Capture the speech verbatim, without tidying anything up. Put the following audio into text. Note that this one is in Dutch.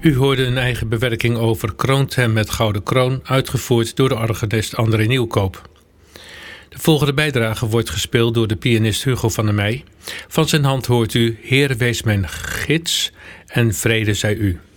U hoorde een eigen bewerking over Kroont hem met Gouden Kroon, uitgevoerd door de organist André Nieuwkoop. De volgende bijdrage wordt gespeeld door de pianist Hugo van der Meij. Van zijn hand hoort u Heer wees mijn gids en vrede zij u.